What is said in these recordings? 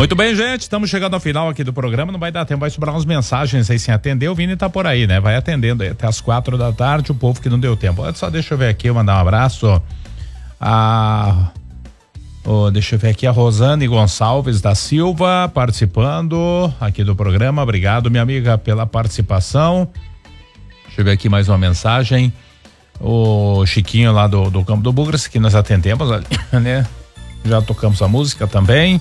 Muito bem, gente, estamos chegando ao final aqui do programa, não vai dar tempo, vai sobrar umas mensagens aí sem atender, o Vini tá por aí, né? Vai atendendo aí até as 4 da tarde, o povo que não deu tempo. Só deixa eu ver aqui, mandar um abraço deixa eu ver aqui, a Rosane Gonçalves da Silva participando aqui do programa. Obrigado, minha amiga, pela participação. Deixa eu ver aqui mais uma mensagem. O Chiquinho lá do Campo do Bugras, que nós atendemos ali, né? Já tocamos a música também.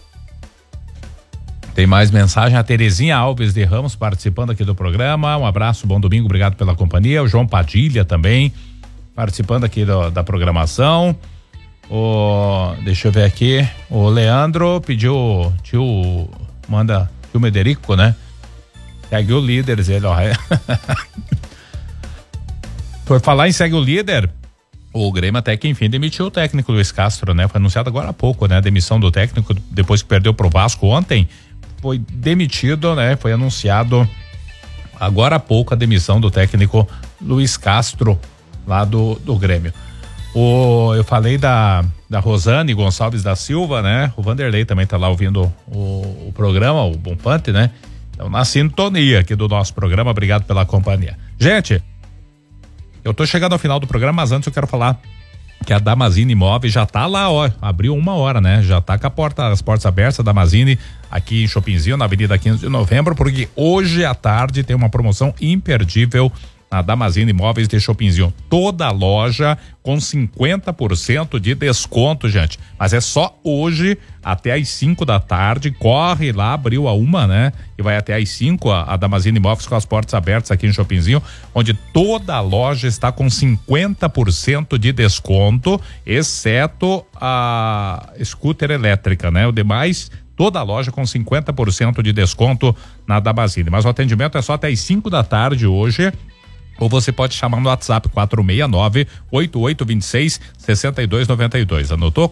Tem mais mensagem, a Terezinha Alves de Ramos participando aqui do programa. Um abraço, bom domingo, obrigado pela companhia. O João Padilha também participando aqui da programação. Deixa eu ver aqui, o Leandro pediu, tio Mederico, né? Segue o líder, ele, ó. Por falar em segue o líder, o Grêmio até que enfim demitiu o técnico Luiz Castro, né? Foi anunciado agora há pouco, né? A demissão do técnico depois que perdeu pro Vasco ontem, foi demitido, né? Foi anunciado agora há pouco a demissão do técnico Luiz Castro lá do Grêmio. Eu falei da Rosane Gonçalves da Silva, né? O Vanderlei também tá lá ouvindo o programa, o Bompante, né? Então na sintonia aqui do nosso programa, obrigado pela companhia. Gente, eu tô chegando ao final do programa, mas antes eu quero falar que a Damazini Imóveis já tá lá, ó, abriu 1 hora, né? Já tá com as portas abertas, a Damazini aqui em Chopinzinho, na Avenida 15 de Novembro, porque hoje à tarde tem uma promoção imperdível na Damazini Imóveis de Chopinzinho. Toda a loja com 50% de desconto, gente. Mas é só hoje até às 5 da tarde. Corre lá, abriu a 1, né? E vai até às 5 a Damazini Imóveis com as portas abertas aqui em Chopinzinho, onde toda a loja está com 50% de desconto, exceto a scooter elétrica, né? O demais, toda a loja com 50% de desconto na Damazini. Mas o atendimento é só até às 5 da tarde hoje. Ou você pode chamar no WhatsApp 469-8826-6292. Anotou?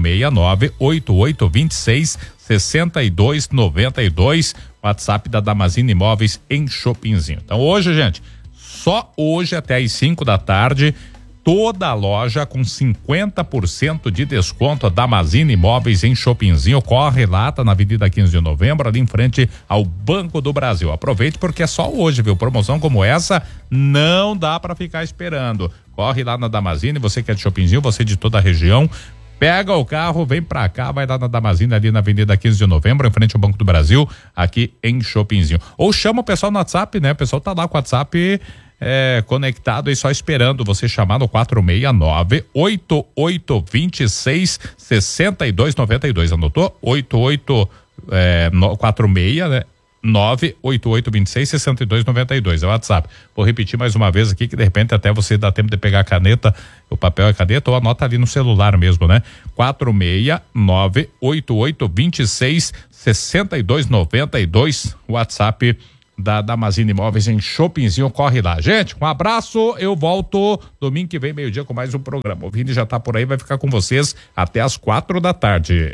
469-8826-6292. WhatsApp da Damazini Imóveis em Chopinzinho. Então hoje, gente, só hoje até às 5 da tarde, toda a loja com 50% de desconto. Damazini Imóveis em Chopinzinho. Corre lá, tá na Avenida 15 de Novembro, ali em frente ao Banco do Brasil. Aproveite porque é só hoje, viu? Promoção como essa não dá para ficar esperando. Corre lá na Damazini, você que é de Chopinzinho, você de toda a região, pega o carro, vem pra cá, vai lá na Damazini, ali na Avenida 15 de Novembro, em frente ao Banco do Brasil, aqui em Chopinzinho. Ou chama o pessoal no WhatsApp, né? O pessoal tá lá com o WhatsApp conectado e só esperando você chamar no 469-8826-6292. Anotou? 46, né? 98826-6292 é o WhatsApp. Vou repetir mais uma vez aqui, que de repente até você dá tempo de pegar a caneta, o papel e a caneta, ou anota ali no celular mesmo, né? 469-8826-6292, WhatsApp da Damazini Imóveis em Chopinzinho. Corre lá, gente, um abraço, eu volto domingo que vem, meio-dia, com mais um programa. O Vini já tá por aí, vai ficar com vocês até as 4 da tarde.